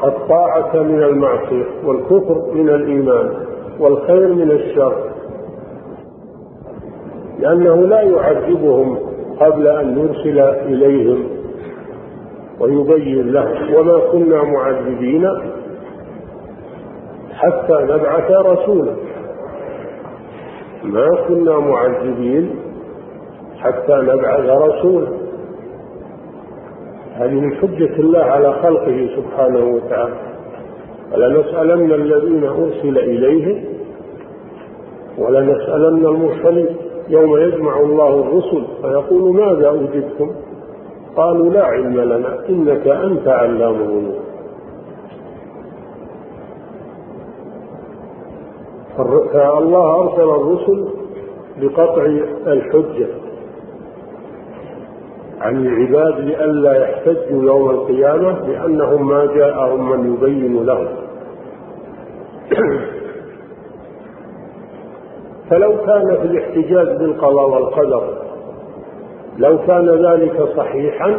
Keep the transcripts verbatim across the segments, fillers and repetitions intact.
الطاعة من المعصية، والكفر من الإيمان، والخير من الشر، لأنه لا يعذبهم قبل أن يرسل إليهم ويبين لهم. وما كنا معذبين حتى نبعث رسولا، ما كنا معذبين حتى نبعث رسولا. هذه من حجة الله على خلقه سبحانه وتعالى. ولنسألن الذين أرسل إليهم ولنسألن المرسلين يوم يجمع الله الرسل فيقول ماذا أجبتم؟ قالوا لا علم لنا إنك أنت علام الغيوب. فالله أرسل الرسل بقطع الحجة عن العباد لئلا يحتجوا يوم القيامة لأنهم ما جاءهم من يبين لهم. فلو كان في الاحتجاج بالقضاء والقدر لو كان ذلك صحيحا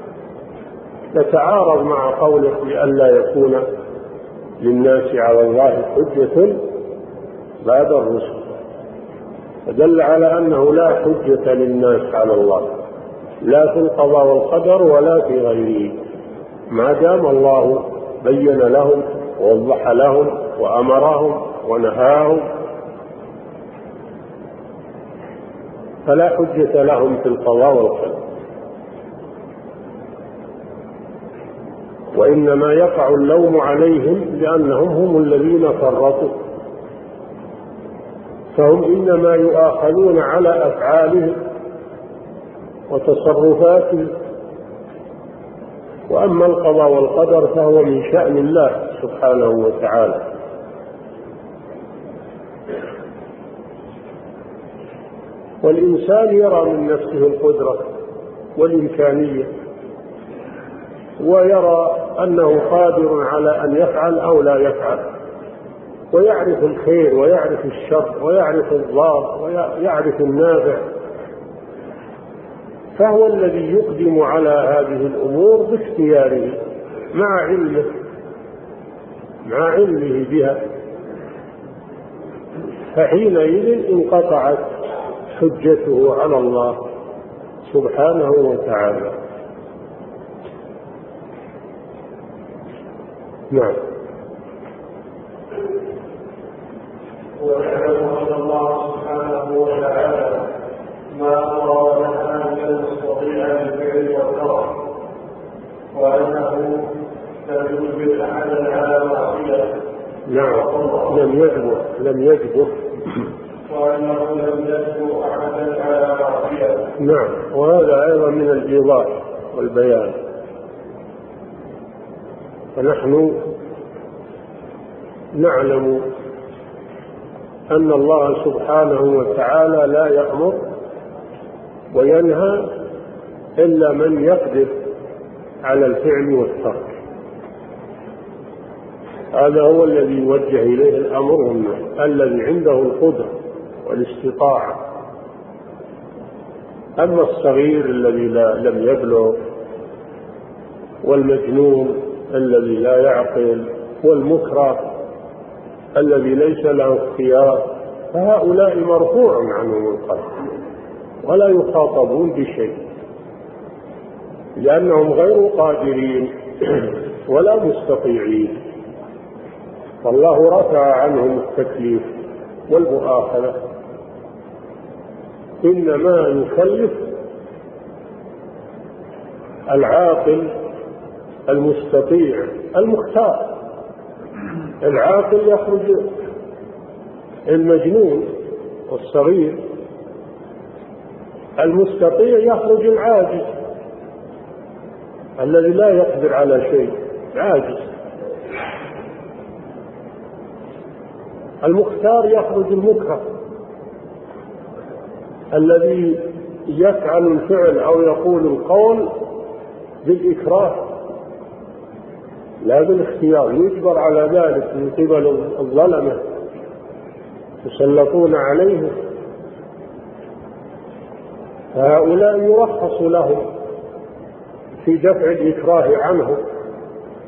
يتعارض مع قوله لئلا يكون للناس على الله حجة بعد الرسل، فدل على أنه لا حجة للناس على الله لا في القضاء والقدر ولا في غيره، ما دام الله بين لهم ووضح لهم وأمرهم ونهاهم فلا حجة لهم في القضاء والقدر. وإنما يقع اللوم عليهم لأنهم هم الذين فرطوا، فهم إنما يؤاخذون على أفعالهم وتصرفاتهم. وأما القضاء والقدر فهو من شأن الله سبحانه وتعالى. والإنسان يرى من نفسه القدرة والإمكانية ويرى أنه قادر على أن يفعل أو لا يفعل، ويعرف الخير ويعرف الشر ويعرف الضار ويعرف النافع، فهو الذي يقدم على هذه الأمور باختياره مع علمه مع علمه بها، فحينئذ انقطعت حجته على الله سبحانه وتعالى. نعم. ويعلم أن الله سبحانه وتعالى ما أراد أن يستطيع الفعل والترك، وأنه لم يجبر أحدا على معصيته. نعم، لم يجبر لم يجبر وأنه لم يجبر أحدا على معصيته. نعم، وهذا أيضا من الإيضاح والبيان. فنحن نعلم أن الله سبحانه وتعالى لا يأمر وينهى إلا من يقدر على الفعل والترك، هذا هو الذي يوجه إليه الأمر والنهي، الذي عنده القدرة والاستطاعة. أما الصغير الذي لا لم يبلغ والمجنون الذي لا يعقل والمكره الذي ليس له اختيار فهؤلاء مرفوع عنهم القلم ولا يخاطبون بشيء لأنهم غير قادرين ولا مستطيعين، فالله رفع عنهم التكليف والمؤاخذة، إنما يكلف العاقل المستطيع المختار. العاقل يخرج المجنون والصغير، المستطيع يخرج العاجز الذي لا يقدر على شيء، عاجز. المختار يخرج المكره الذي يفعل الفعل أو يقول القول بالإكراه لا بالاختيار، يجبر على ذلك من قبل الظلمة يسلطون عليه، فهؤلاء يرخص لهم في دفع الإكراه عنه